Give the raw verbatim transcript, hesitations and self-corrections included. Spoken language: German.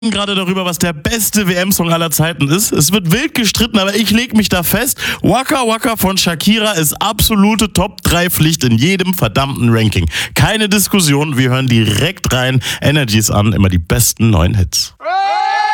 gerade darüber, was der beste W M-Song aller Zeiten ist. Es wird wild gestritten, aber ich leg mich da fest. Waka Waka von Shakira ist absolute Top drei Pflicht in jedem verdammten Ranking. Keine Diskussion, wir hören direkt rein. Energies an, immer die besten neuen Hits.